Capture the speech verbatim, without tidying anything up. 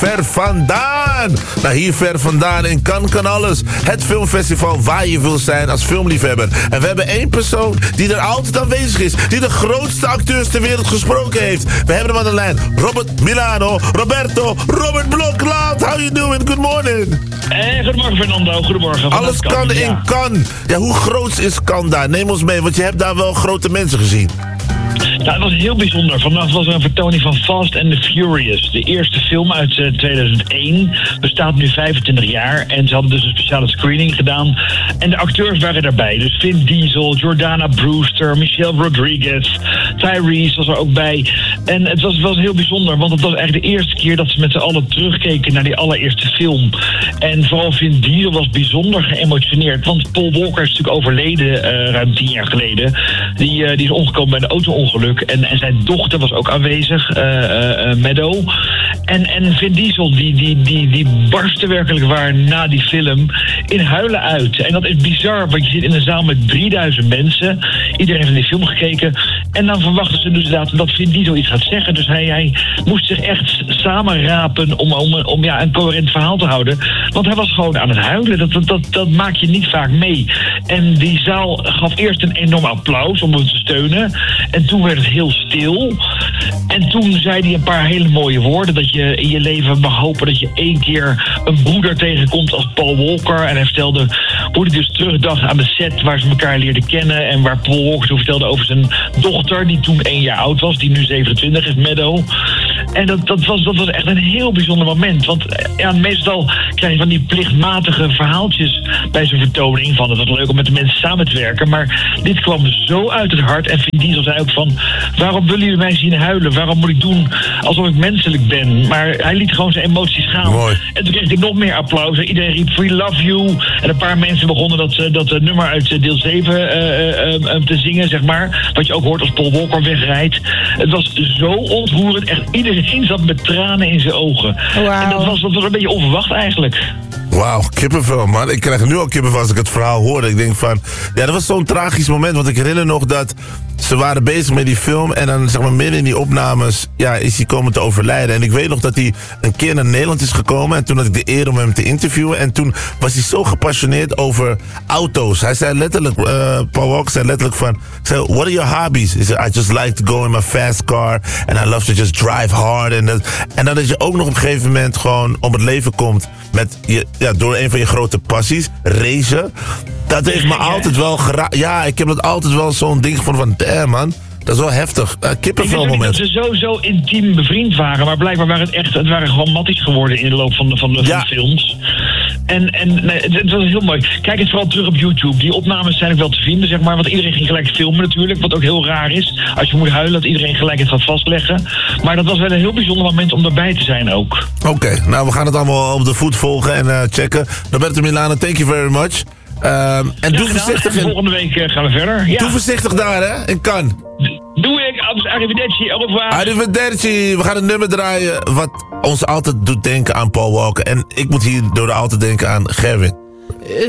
ver vandaan. Nou, hier ver vandaan in Cannes kan alles. Het filmfestival waar je wil zijn als filmliefhebber. En we hebben één persoon die er altijd aanwezig is. Die de grootste acteurs ter wereld gesproken heeft. We hebben hem aan de lijn. Robert Milano. Roberto. Robert Blokland. How you doing? Good morning. Hey, goedemorgen Fernando. Goedemorgen. Alles kan Cannes, in ja. Cannes. Ja, hoe groot is Cannes daar? Neem ons mee, want je hebt daar wel grote mensen gezien. Nou, het was heel bijzonder. Vannacht was er een vertoning van Fast and the Furious. De eerste film uit uh, tweeduizend één. Bestaat nu vijfentwintig jaar. En ze hadden dus een speciale screening gedaan. En de acteurs waren daarbij. Dus Vin Diesel, Jordana Brewster, Michelle Rodriguez, Tyrese was er ook bij. En het was, was heel bijzonder, want het was eigenlijk de eerste keer dat ze met z'n allen terugkeken naar die allereerste film. En vooral Vin Diesel was bijzonder geëmotioneerd. Want Paul Walker is natuurlijk overleden uh, ruim tien jaar geleden. Die, uh, die is omgekomen bij een auto-ongeluk. En, en zijn dochter was ook aanwezig, uh, uh, Meadow. En, en Vin Diesel, die, die, die, die barstte werkelijk waar na die film in huilen uit. En dat is bizar, want je zit in een zaal met drieduizend mensen. Iedereen heeft naar die film gekeken. En dan verwachten ze dus inderdaad dat Vin Diesel iets gaat zeggen. Dus hij, hij moest zich echt samenrapen om, om, om ja, een coherent verhaal te houden. Want hij was gewoon aan het huilen. Dat, dat, dat, dat maak je niet vaak mee. En die zaal gaf eerst een enorm applaus om hem te steunen. En toen werd het heel stil. En toen zei hij een paar hele mooie woorden. Dat je in je leven mag hopen dat je één keer een broeder tegenkomt als Paul Walker. En hij vertelde hoe hij dus terugdacht aan de set waar ze elkaar leerden kennen. En waar Paul Walker zo vertelde over zijn dochter, die toen één jaar oud was. Die nu zevenentwintig is, Meadow. En dat, dat, was, dat was echt een heel bijzonder moment. Want ja, meestal krijg je van die plichtmatige verhaaltjes bij zo'n vertoning. Van het was leuk om met de mensen samen te werken. Maar dit kwam zo uit het hart. En Vin Diesel zei ook van, waarom willen jullie mij zien huilen? Waarom moet ik doen alsof ik menselijk ben? Maar hij liet gewoon zijn emoties gaan. Mooi. En toen kreeg hij nog meer applaus. Iedereen riep We Love You. En een paar mensen begonnen dat, dat nummer uit deel zeven uh, uh, uh, te zingen, zeg maar. Wat je ook hoort als Paul Walker wegrijdt. Het was zo ontroerend. Echt iedereen zat met tranen in zijn ogen. Wow. En dat was, dat was een beetje onverwacht eigenlijk. Wauw, kippenvel, man. Ik krijg nu al kippenvel als ik het verhaal hoorde. Ik denk van, ja, dat was zo'n tragisch moment. Want ik herinner nog dat ze waren bezig met die film. En dan, zeg maar, midden in die opnames, ja, is hij komen te overlijden. En ik weet nog dat hij een keer naar Nederland is gekomen. En toen had ik de eer om hem te interviewen. En toen was hij zo gepassioneerd over auto's. Hij zei letterlijk, uh, Paul Walker zei letterlijk van, ik zei, what are your hobbies? He said, I just like to go in my fast car. And I love to just drive hard. En, dat, en dan dat je ook nog op een gegeven moment gewoon om het leven komt met je, ja, door een van je grote passies, racen. Dat heeft me altijd wel geraakt. Ja, ik heb dat altijd wel zo'n ding gevonden van, damn man, dat is wel heftig. Uh, kippenvel moment. Ik wist ook niet dat ze zo, zo intiem bevriend waren, maar blijkbaar waren het echt, het waren gewoon matties geworden in de loop van de, van de, ja. van de films. En, en nee, het, het was heel mooi. Kijk het vooral terug op YouTube. Die opnames zijn ook wel te vinden, zeg maar. Want iedereen ging gelijk filmen natuurlijk. Wat ook heel raar is. Als je moet huilen, dat iedereen gelijk het gaat vastleggen. Maar dat was wel een heel bijzonder moment om erbij te zijn ook. Oké, okay, nou we gaan het allemaal op de voet volgen en uh, checken. Roberto Milano, thank you very much. Uh, en ja, doe voorzichtig. En volgende week uh, gaan we verder. Ja. Doe voorzichtig daar, hè, in Cannes. Doe ik. Arrivederci. Au revoir. Arrivederci. We gaan een nummer draaien wat ons altijd doet denken aan Paul Walker. En ik moet hier door de altijd denken aan Gerwin.